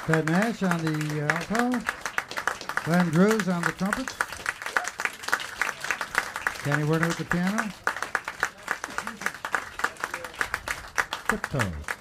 Ted Nash on the alto, Glenn Drews on the trumpet, Kenny Werner at the piano, Tiptoes.